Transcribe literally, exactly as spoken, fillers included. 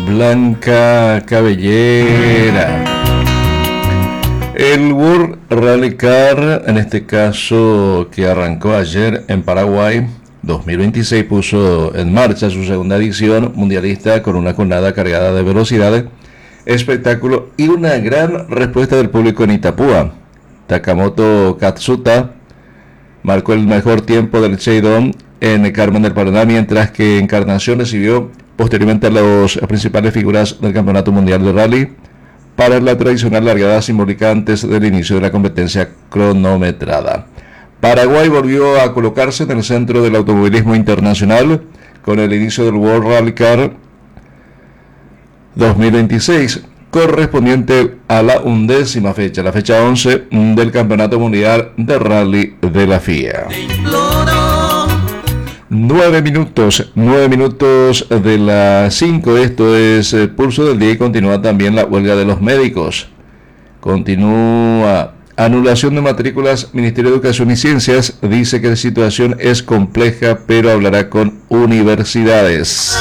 Blanca Cabellera. El World Rally Car, en este caso que arrancó ayer en Paraguay, dos mil veintiséis, puso en marcha su segunda edición mundialista con una jornada cargada de velocidad, espectáculo y una gran respuesta del público en Itapúa. Takamoto Katsuta marcó el mejor tiempo del Cheidon en Carmen del Paraná, mientras que Encarnación recibió posteriormente a las principales figuras del Campeonato Mundial de Rally para la tradicional largada simbólica antes del inicio de la competencia cronometrada. Paraguay volvió a colocarse en el centro del automovilismo internacional con el inicio del World Rally Car dos mil veintiséis, correspondiente a la undécima fecha, la fecha once del Campeonato Mundial de Rally de la F I A. Nueve minutos, nueve minutos de las cinco, esto es el Pulso del Día y continúa también la huelga de los médicos. Continúa anulación de matrículas. Ministerio de Educación y Ciencias dice que la situación es compleja, pero hablará con universidades.